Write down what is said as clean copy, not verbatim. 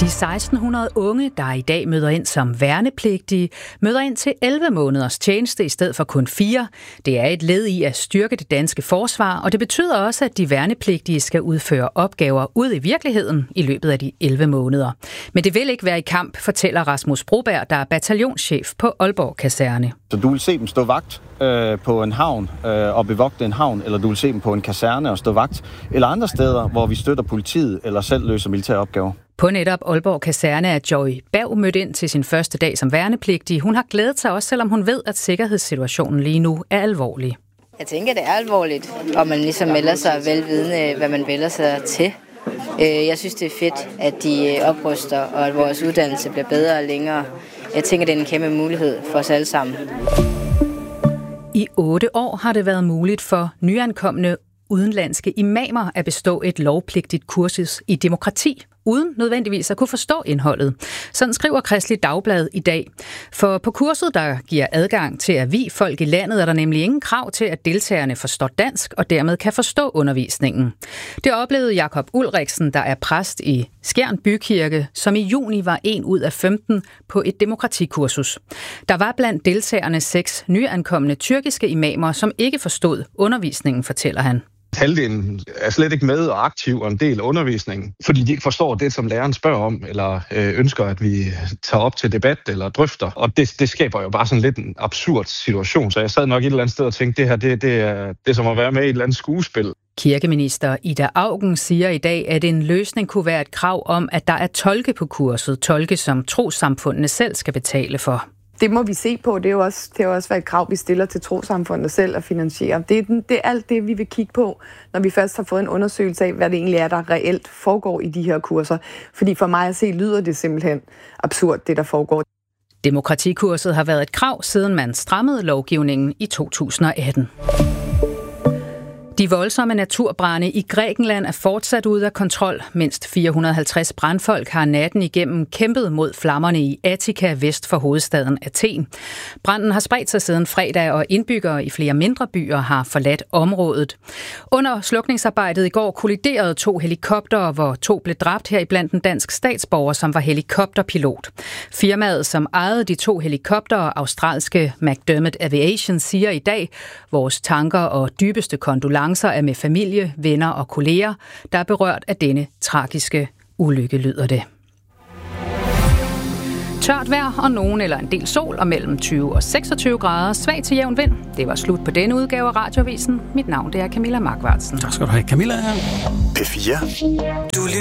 De 1600 unge, der i dag møder ind som værnepligtige, møder ind til 11 måneders tjeneste i stedet for kun 4. Det er et led i at styrke det danske forsvar, og det betyder også, at de værnepligtige skal udføre opgaver ud i virkeligheden i løbet af de 11 måneder. Men det vil ikke være i kamp, fortæller Rasmus Broberg, der er bataljonschef på Aalborg Kaserne. Så du vil se dem stå vagt på en havn og bevogte en havn, eller du vil se dem på en kaserne og stå vagt, eller andre steder, hvor vi støtter politiet eller selv løser militære opgaver. På netop Aalborg Kaserne er Joy Berg mødt ind til sin første dag som værnepligtig. Hun har glædet sig også, selvom hun ved, at sikkerhedssituationen lige nu er alvorlig. Jeg tænker, det er alvorligt, og man ligesom melder sig velvidende, hvad man melder sig til. Jeg synes, det er fedt, at de opruster, og at vores uddannelse bliver bedre og længere. Jeg tænker, det er en kæmpe mulighed for os alle sammen. I 8 år har det været muligt for nyankomne udenlandske imamer at bestå et lovpligtigt kursus i demokrati, uden nødvendigvis at kunne forstå indholdet. Sådan skriver Kristeligt Dagblad i dag. For på kurset, der giver adgang til at vie folk i landet, er der nemlig ingen krav til, at deltagerne forstår dansk og dermed kan forstå undervisningen. Det oplevede Jakob Ulriksen, der er præst i Skjern Bykirke, som i juni var 1 ud af 15 på et demokratikursus. Der var blandt deltagerne 6 nyankomne tyrkiske imamer, som ikke forstod undervisningen, fortæller han. Halvdelen er slet ikke med og aktiv og en del af undervisningen, fordi de ikke forstår det, som læreren spørger om, eller ønsker, at vi tager op til debat eller drøfter. Og det skaber jo bare sådan lidt en absurd situation, så jeg sad nok et eller andet sted og tænkte, det er som at være med i et eller andet skuespil. Kirkeminister Ida Auken siger i dag, at en løsning kunne være et krav om, at der er tolke på kurset, tolke som trossamfundene selv skal betale for. Det må vi se på. Det er jo også et krav, vi stiller til trossamfundet selv at finansiere. Det er alt det, vi vil kigge på, når vi først har fået en undersøgelse af, hvad det egentlig er, der reelt foregår i de her kurser. Fordi for mig at se, lyder det simpelthen absurd, det der foregår. Demokratikurset har været et krav, siden man strammede lovgivningen i 2018. De voldsomme naturbrande i Grækenland er fortsat ude af kontrol. Mindst 450 brandfolk har natten igennem kæmpet mod flammerne i Attika vest for hovedstaden Athen. Branden har spredt sig siden fredag, og indbyggere i flere mindre byer har forladt området. Under slukningsarbejdet i går kolliderede 2 helikoptere, hvor 2 blev dræbt, heriblandt en dansk statsborger, som var helikopterpilot. Firmaet, som ejede de 2 helikoptere, australske McDermott Aviation, siger i dag, vores tanker og dybeste kondolencer er med familie, venner og kolleger, der er berørt af denne tragiske ulykke, lyder det. Tørt vejr og nogen eller en del sol og mellem 20 og 26 grader, svag til jævn vind. Det var slut på denne udgave af Radioavisen. Mit navn det er Camilla Markvartsen. Tak skal du have, Camilla. P4.